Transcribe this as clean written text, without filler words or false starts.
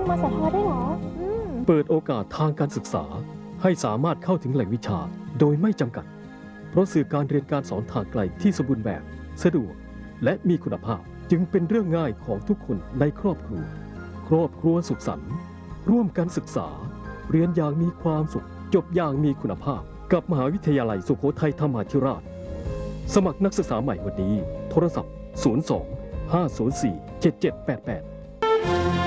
มสทได้เหรอเปิดโอกาสทางการศึกษาให้สามารถเข้าถึงแหล่งวิชาโดยไม่จำกัดเพราะสื่อการเรียนการสอนทางไกลที่สมบูรณ์แบบสะดวกและมีคุณภาพจึงเป็นเรื่องง่ายของทุกคนในครอบครัวสุขสันต์ร่วมกันศึกษาเรียนอย่างมีความสุขจบอย่างมีคุณภาพกับมหาวิทยาลัยสุโขทัยธรรมาธิราชสมัครนักศึกษาใหม่วันนี้โทรศัพท์02 504 7788